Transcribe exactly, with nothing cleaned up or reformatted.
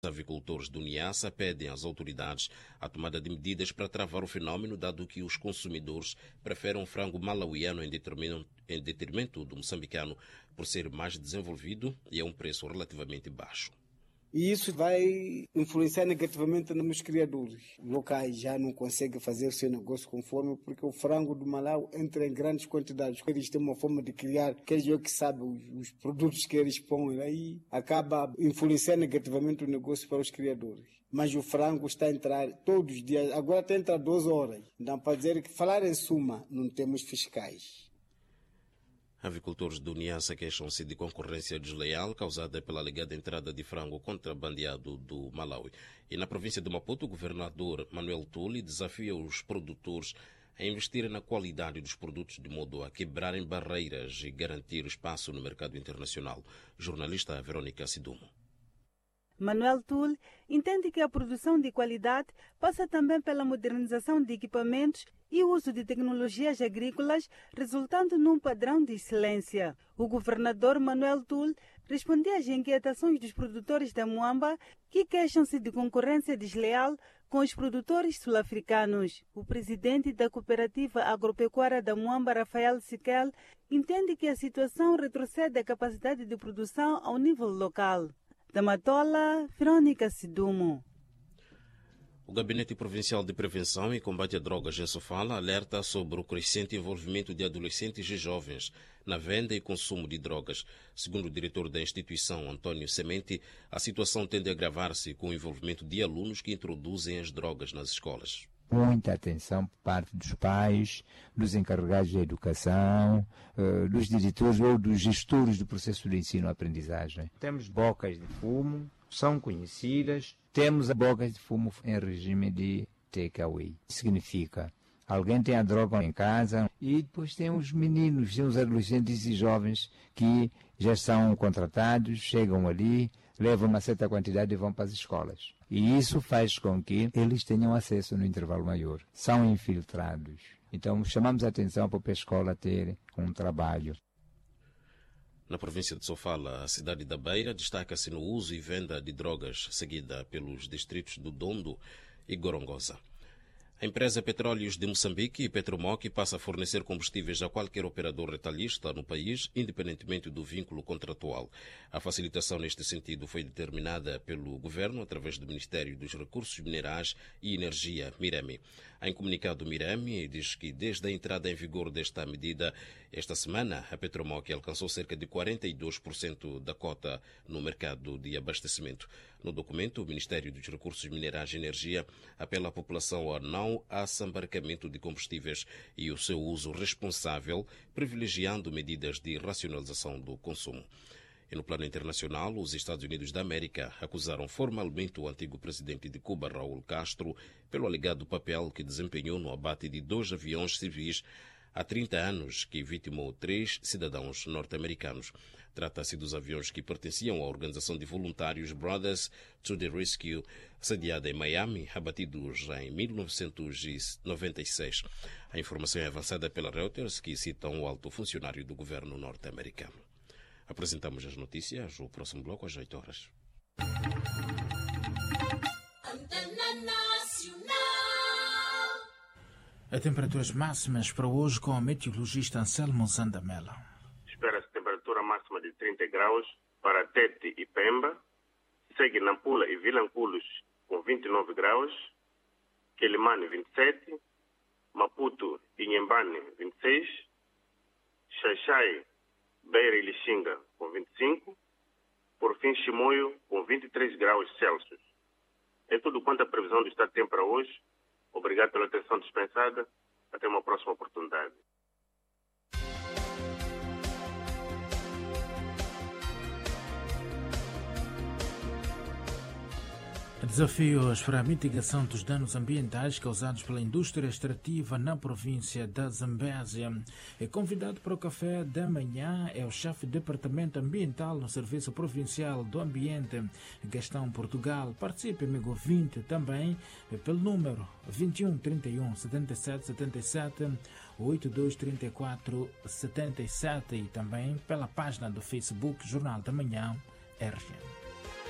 Os avicultores do Niassa pedem às autoridades a tomada de medidas para travar o fenômeno, dado que os consumidores preferem o frango malauiano em detrimento, em detrimento do moçambicano por ser mais desenvolvido e a um preço relativamente baixo. E isso vai influenciar negativamente nos criadores locais, já não conseguem fazer o seu negócio conforme, porque o frango do Malau entra em grandes quantidades. Eles têm uma forma de criar, que eles que sabem os, os produtos que eles põem, aí acaba influenciando negativamente o negócio para os criadores. Mas o frango está a entrar todos os dias, agora está a entrar duas horas. Então, para dizer que falar em suma, não temos fiscais. Avicultores do Niassa queixam-se de concorrência desleal causada pela alegada entrada de frango contrabandeado do Malawi. E na província de Maputo, o governador Manuel Tuli desafia os produtores a investir na qualidade dos produtos de modo a quebrarem barreiras e garantir espaço no mercado internacional. Jornalista Verônica Sidumo. Manuel Tuli entende que a produção de qualidade passa também pela modernização de equipamentos e uso de tecnologias agrícolas, resultando num padrão de excelência. O governador Manuel Tuli respondia às inquietações dos produtores da Muamba, que queixam-se de concorrência desleal com os produtores sul-africanos. O presidente da Cooperativa Agropecuária da Muamba, Rafael Siquel, entende que a situação retrocede a capacidade de produção ao nível local. Da Matola, Verônica Sidumo. O Gabinete Provincial de Prevenção e Combate a Drogas em Sofala alerta sobre o crescente envolvimento de adolescentes e jovens na venda e consumo de drogas. Segundo o diretor da instituição, Antônio Semente, a situação tende a agravar-se com o envolvimento de alunos que introduzem as drogas nas escolas. Muita atenção por parte dos pais, dos encarregados da educação, dos diretores ou dos gestores do processo de ensino-aprendizagem. Temos bocas de fumo, são conhecidas. Temos bocas de fumo em regime de takeaway. Significa, alguém tem a droga em casa e depois tem os meninos, tem os adolescentes e jovens que já são contratados, chegam ali, levam uma certa quantidade e vão para as escolas. E isso faz com que eles tenham acesso no intervalo maior. São infiltrados. Então chamamos a atenção para a escola ter um trabalho. Na província de Sofala, a cidade da Beira destaca-se no uso e venda de drogas, seguida pelos distritos do Dondo e Gorongosa. A empresa Petróleos de Moçambique, Petromoc, passa a fornecer combustíveis a qualquer operador retalhista no país, independentemente do vínculo contratual. A facilitação neste sentido foi determinada pelo governo através do Ministério dos Recursos Minerais e Energia, MIREMI. Em comunicado, MIREMI diz que desde a entrada em vigor desta medida, esta semana, a Petromoc alcançou cerca de quarenta e dois por cento da cota no mercado de abastecimento. No documento, o Ministério dos Recursos Minerais e Energia apela à população a não assambarcamento de combustíveis e o seu uso responsável, privilegiando medidas de racionalização do consumo. E no plano internacional, os Estados Unidos da América acusaram formalmente o antigo presidente de Cuba, Raul Castro, pelo alegado papel que desempenhou no abate de dois aviões civis há trinta anos, que vitimou três cidadãos norte-americanos. Trata-se dos aviões que pertenciam à organização de voluntários Brothers to the Rescue, sediada em Miami, abatidos em mil novecentos e noventa e seis. A informação é avançada pela Reuters, que cita um alto funcionário do governo norte-americano. Apresentamos as notícias, o próximo bloco às oito horas. A temperaturas máximas para hoje com o meteorologista Anselmo Zandamela. Espera-se temperatura máxima de trinta graus para Tete e Pemba. Segue Nampula e Vilanculos com vinte e nove graus. Quelimane, vinte e sete. Maputo e Inhambane, vinte e seis. Xaixai, Beira e Lixinga com vinte e cinco. Por fim, Chimoio com vinte e três graus Celsius. É tudo quanto a previsão do estado de tempo para hoje. Obrigado pela atenção dispensada. Até uma próxima oportunidade. Desafios para a mitigação dos danos ambientais causados pela indústria extrativa na província da Zambésia. É convidado para o café da manhã é o chefe de departamento ambiental no Serviço Provincial do Ambiente, Gastão Portugal. Participe, amigo vinte, também pelo número vinte e um, trinta e um, setenta e sete, setenta e sete, oitenta e dois, trinta e quatro, setenta e sete e também pela página do Facebook Jornal da Manhã R G.